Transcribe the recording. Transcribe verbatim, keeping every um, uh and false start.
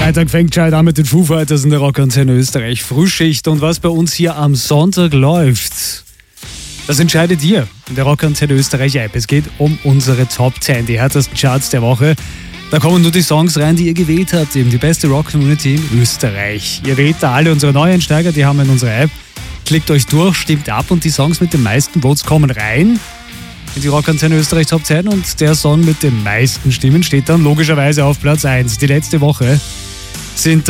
Freitag fängt schon an mit den Foo Fighters in der Rockantenne Österreich. Frühschicht. Und was bei uns hier am Sonntag läuft, das entscheidet ihr in der Rockantenne Österreich App. Es geht um unsere Top zehn, die härtesten Charts der Woche. Da kommen nur die Songs rein, die ihr gewählt habt, eben die beste Rock-Community in Österreich. Ihr wählt da alle unsere Neueinsteiger, die haben wir in unserer App. Klickt euch durch, stimmt ab und die Songs mit den meisten Votes kommen rein in die Rockantenne Österreich Top zehn und der Song mit den meisten Stimmen steht dann logischerweise auf Platz eins. Die letzte Woche sind